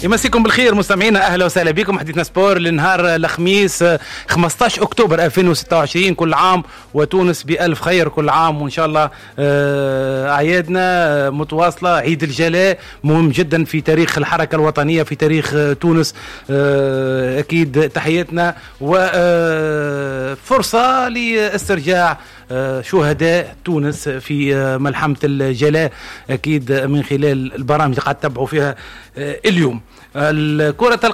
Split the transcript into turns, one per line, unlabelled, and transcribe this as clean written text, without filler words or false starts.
يمسيكم بالخير مستمعينا، اهلا وسهلا بكم. حديثنا سبور لنهار الخميس 15 اكتوبر 2026. كل عام وتونس بألف خير، كل عام وان شاء الله اعيادنا متواصله. عيد الجلاء مهم جدا في تاريخ الحركه الوطنيه، في تاريخ تونس. اكيد تحياتنا وفرصه لاسترجاع شهداء تونس في ملحمة الجلاء، أكيد من خلال البرامج اللي قاعد تتبعوا فيها اليوم. الكرة